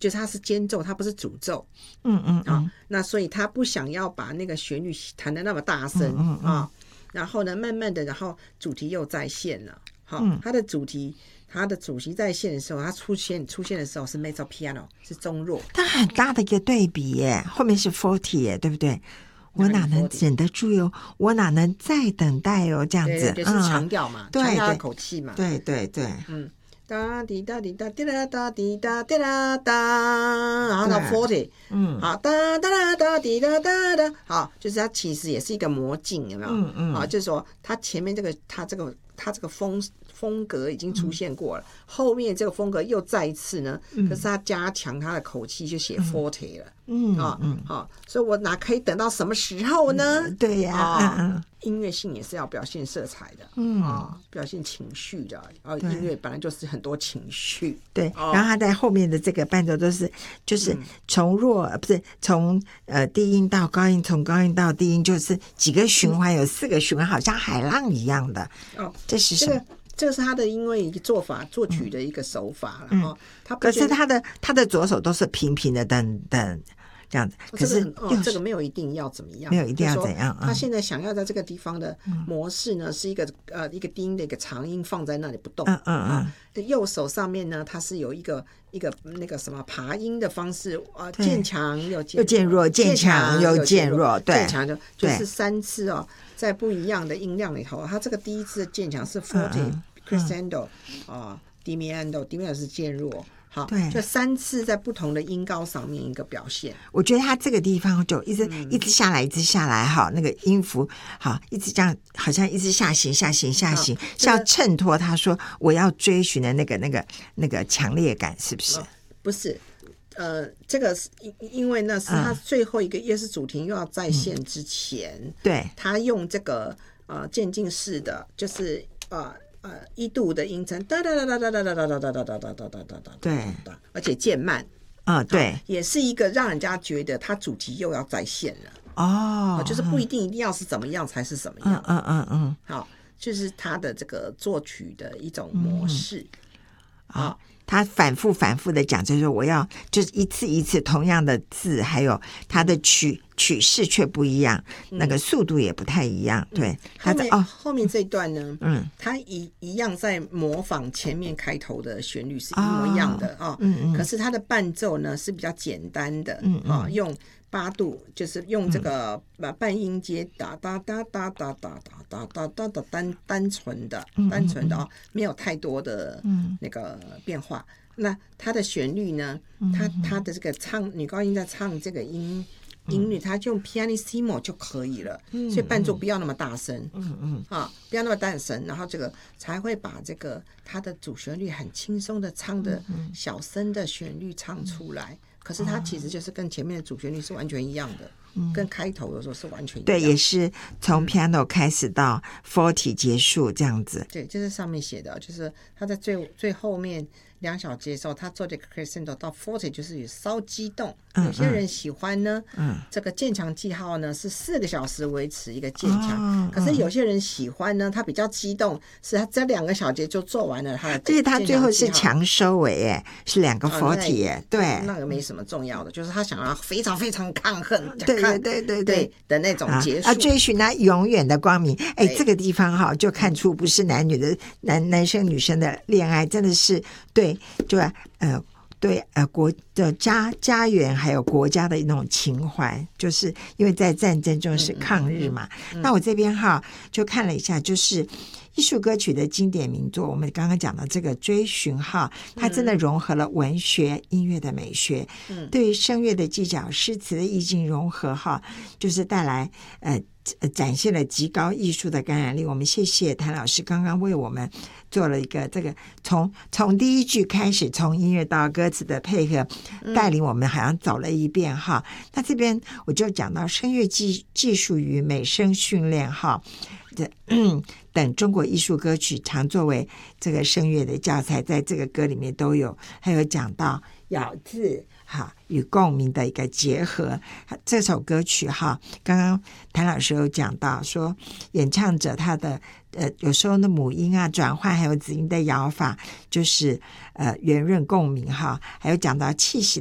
就是它是间奏，它不是主奏。那所以他不想要把那个旋律弹得那么大声然后呢，慢慢的，然后主题又再现了。它的主题在线的时候，它出现的时候是 mezzo piano， 是中弱。 它很大的一个对比耶，后面是 forte 耶，对不对？我哪能忍得住哟？我哪能再等待哟？这样子， 对，就是强调嘛，强调的口气嘛。 对， 哒滴哒滴哒滴啦哒滴哒滴啦哒，然后到 forte， 好，哒哒啦哒滴哒哒哒，好，就是它其实也是一个魔镜，有没有？就是说它前面它这个风格已经出现过了，后面这个风格又再一次呢，可是它加强它的口气，就写 forte 了。所以我哪可以等到什么时候呢？ 对呀， 音乐性也是要表现色彩的，表现情绪的。音乐本来就是很多情绪。对， 然后他在后面的这个伴奏都是就是从弱不是从低音到高音，从高音到低音，就是几个循环，有4个循环，好像海浪一样的。这是什么？ 这个是他的因为作曲的一个手法了。 可是他的左手都是平平的噔噔这样子，可是这个没有一定要怎么样， 没有一定要怎样。 他现在想要在这个地方的模式呢，是一个低音的一个长音放在那里不动。右手上面呢，它是有一个那个什么爬音的方式渐强又渐弱，渐强又渐弱，对， 渐强就是3次在不一样的音量里头，它这个第一次的渐强是 forte crescendo diminuendo 是渐弱。好， 对， 就3次在不同的音高上面一个表现。 我觉得他这个地方就一直下来，一直下来，哈，那个音符好一直这样，好像一直下行，是要衬托他说我要追寻的那个强烈感，是不是？ 不是，这个是因为那是他最后一个也是主题又要再现之前， 对， 他用这个渐进式的，就是1度的音程，哒哒哒哒哒哒哒哒哒哒哒哒哒哒哒哒，对，而且渐慢， 对， 也是一个让人家觉得它主题又要再现了就是不一定一定要是怎么样才是什么样，好，就是他的这个作曲的一种模式， 他反复的讲，就是我要就是一次一次同样的字，还有他的曲式却不一样，那个速度也不太一样。对， 后面这一段呢，他一样在模仿前面开头的旋律是一模一样的可是他的伴奏呢是比较简单的用8度，就是用这个半音阶哒哒哒哒哒哒哒哒哒哒单纯的没有太多的那个变化。那它的旋律呢，它的这个女高音在唱这个音律，它就用 pianissimo 就可以了，所以伴奏不要那么大声，不要那么大声，然后这个才会把这个它的主旋律很轻松的唱的小声的旋律唱出来。可是它其实就是跟前面的主旋律是完全一样的，跟开头的时候是完全一样的。对， 也是从 piano 开始到 forte 结束这样子。 对，就是上面写的，就是他在最后面2小节的时候，他做这个 crescendo 到 forte 就是稍激动。有些人喜欢呢，这个渐强记号呢是4个小时维持一个渐强，可是有些人喜欢呢，他比较激动，是他这2个小节就做完了他的渐强记号。 所以他最后是强收尾，是2个 forte，对， 那个没什么重要的，就是他想要非常非常抗恨， 对的那种结束， 追寻他永远的光明。这个地方就看出不是男女的男生女生的恋爱，真的是对国的家园还有国家的那种情怀，就是因为在战争中是抗日嘛。那我这边就看了一下，就是艺术歌曲的经典名作，我们刚刚讲的这个追寻它真的融合了文学音乐的美学，对于声乐的技巧、诗词的意境融合就是带来展现了极高艺术的感染力。我们谢谢谭老师刚刚为我们做了一个这个从第一句开始，从音乐到歌词的配合，带领我们好像走了一遍那这边我就讲到声乐技术与美声训练等中国艺术歌曲常作为这个声乐的教材，在这个歌里面都有，还有讲到咬字与共鸣的一个结合。这首歌曲刚刚谭老师有讲到说，演唱者他的有时候的母音转换，还有子音的咬法，就是圆润共鸣还有讲到气息